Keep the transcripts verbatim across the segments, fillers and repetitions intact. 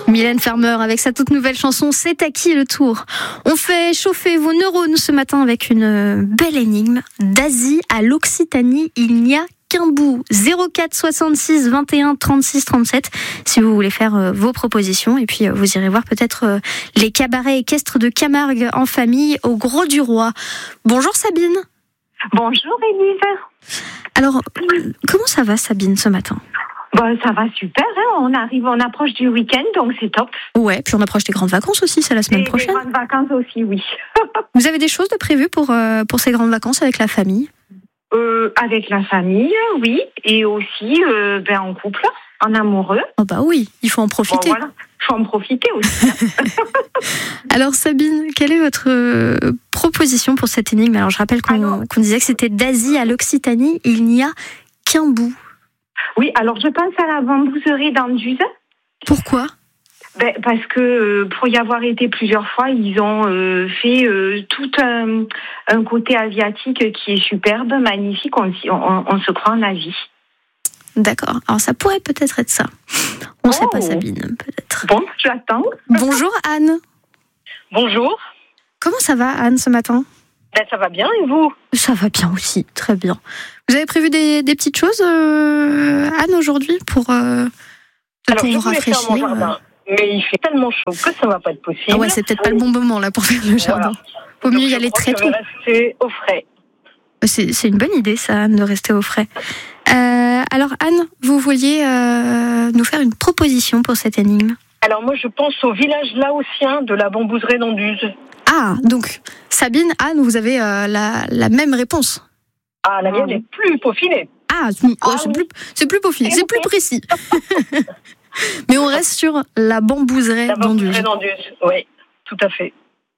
Mylène Farmer avec sa toute nouvelle chanson C'est à qui le tour. On fait chauffer vos neurones ce matin avec une belle énigme. D'Asie à l'Occitanie, il n'y a qu'un bout. zéro quatre soixante-six vingt et un trente-six trente-sept si vous voulez faire euh, vos propositions. Et puis euh, vous irez voir peut-être euh, les cabarets équestres de Camargue en famille au Gros du Roi. Bonjour Sabine. Bonjour Élise. Alors, comment ça va Sabine ce matin ? Bon, ça va super, hein. On arrive, on approche du week-end, donc c'est top. Ouais, puis on approche des grandes vacances aussi, c'est la semaine Et prochaine. des grandes vacances aussi, oui. Vous avez des choses de prévues pour, euh, pour ces grandes vacances avec la famille ? euh, Avec la famille, oui, et aussi euh, ben, en couple, en amoureux. Oh bah oui, il faut en profiter. Bon, voilà, il faut en profiter aussi. Alors Sabine, quelle est votre euh, proposition pour cette énigme ? Alors je rappelle qu'on, Alors, qu'on disait que c'était d'Asie à l'Occitanie, il n'y a qu'un bout. Oui, alors je pense à la bambouserie d'Anduze. Pourquoi ? Ben, parce que euh, pour y avoir été plusieurs fois, ils ont euh, fait euh, tout un, un côté asiatique qui est superbe, magnifique. On, on, on se croit en Asie. D'accord. Alors ça pourrait peut-être être ça. On ne Oh. sait pas Sabine, peut-être. Bon, j'attends. Bonjour Anne. Bonjour, Comment ça va Anne ce matin ? ben, ça va bien et vous ? Ça va bien aussi, très bien. Vous avez prévu des, des petites choses, euh, Anne, aujourd'hui, pour, euh, Alors, pour je vous voulais faire mon rafraîchir jardin, mais il fait tellement chaud que ça va pas être possible. Ah ouais, c'est peut-être pas le bon moment là pour faire le jardin. Vaut mieux y aller très tôt. Je vais rester au frais. C'est, c'est une bonne idée, ça, Anne, de rester au frais. Euh, alors, Anne, vous vouliez euh, nous faire une proposition pour cette énigme ? Alors moi, je pense au village laotien de la bambouserie d'Anduze. Ah, donc, Sabine, Anne, vous avez euh, la, la même réponse. Ah, la mienne est plus peaufinée. Ah, c'est, Ah, c'est oui. plus, c'est plus peaufiné, c'est plus précis. Mais on reste sur la bambouserie La d'Anduze. bambouserie d'Anduze, oui, tout à fait.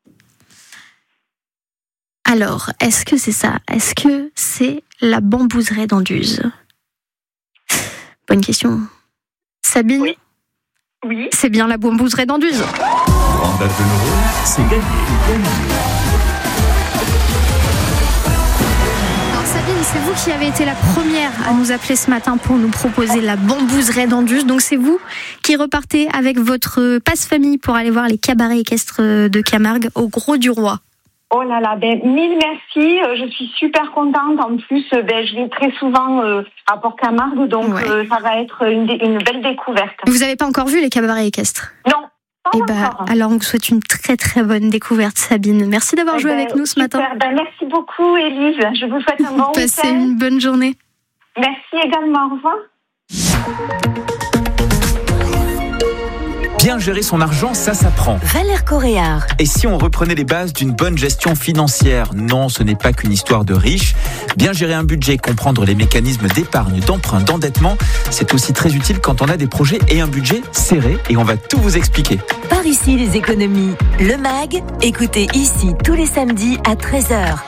Alors, est-ce que c'est ça ? Est-ce que c'est la bambouserie d'Anduze ? Bonne question. Sabine ? Oui. Oui. C'est bien la bambouserie d'Anduze. Grande date de l'euro, c'est gagné. Alors Sabine, c'est vous qui avez été la première à nous appeler ce matin pour nous proposer la bambouserie d'Anduze. Donc c'est vous qui repartez avec votre passe-famille pour aller voir les cabarets équestres de Camargue au Gros du Roi. Oh là là, ben mille merci, euh, je suis super contente. En plus, euh, ben je vais très souvent euh, à Port-Camargue, donc Ouais. euh, ça va être une, dé- une belle découverte. Vous n'avez pas encore vu les cabarets équestres ? Non, pas Eh ben, encore. alors on vous souhaite une très très bonne découverte, Sabine. Merci d'avoir Eh joué ben, avec nous ce super. matin. Ben, merci beaucoup, Élise. Je vous souhaite un bon Passez week-end. une bonne journée. Merci également. Au revoir. Bien gérer son argent, ça s'apprend. Valère Coréard. Et si on reprenait les bases d'une bonne gestion financière ? Non, ce n'est pas qu'une histoire de riches. Bien gérer un budget, comprendre les mécanismes d'épargne, d'emprunt, d'endettement, c'est aussi très utile quand on a des projets et un budget serré. Et on va tout vous expliquer. Par ici les économies. Le MAG, écoutez ici tous les samedis à treize heures.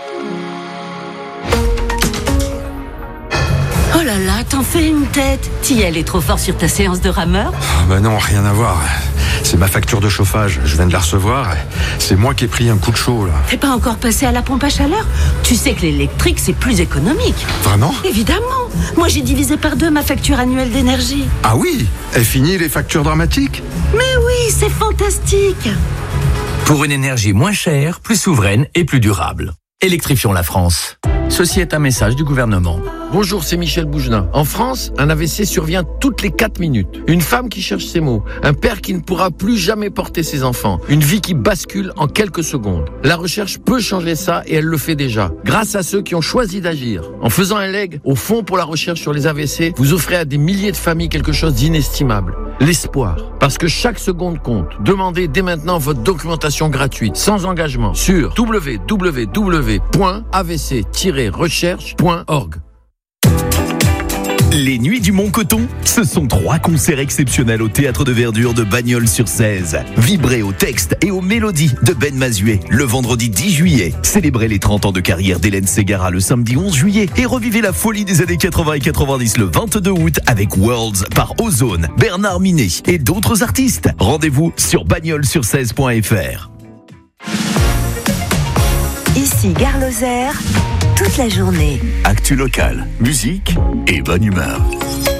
Oh là là, t'en fais une tête. Tiel est trop fort sur ta séance de rameur. Ah bah non, rien à voir. C'est ma facture de chauffage, je viens de la recevoir. C'est moi qui ai pris un coup de chaud, là. T'es pas encore passé à la pompe à chaleur? Tu sais que l'électrique, c'est plus économique. Vraiment ? Évidemment. Moi, j'ai divisé par deux ma facture annuelle d'énergie. Ah oui ? Est fini les factures dramatiques ? Mais oui, c'est fantastique. Pour une énergie moins chère, plus souveraine et plus durable. Électrifions la France. Ceci est un message du gouvernement. Bonjour, c'est Michel Bougelin. En France, un A V C survient toutes les quatre minutes. Une femme qui cherche ses mots. Un père qui ne pourra plus jamais porter ses enfants. Une vie qui bascule en quelques secondes. La recherche peut changer ça et elle le fait déjà. Grâce à ceux qui ont choisi d'agir. En faisant un leg au Fonds pour la recherche sur les A V C, vous offrez à des milliers de familles quelque chose d'inestimable. L'espoir. Parce que chaque seconde compte. Demandez dès maintenant votre documentation gratuite, sans engagement, sur w w w point a v c tiret recherche point org. Les Nuits du Mont-Coton, ce sont trois concerts exceptionnels au Théâtre de Verdure de Bagnols-sur-Cèze. Vibrez au texte et aux mélodies de Ben Mazuet le vendredi dix juillet. Célébrez les trente ans de carrière d'Hélène Ségara le samedi onze juillet et revivez la folie des années quatre-vingts et quatre-vingt-dix le vingt-deux août avec Worlds par Ozone, Bernard Minet et d'autres artistes. Rendez-vous sur bagnols sur cèze point f r. Ici Gare Lozère, toute la journée. Actu local, musique et bonne humeur.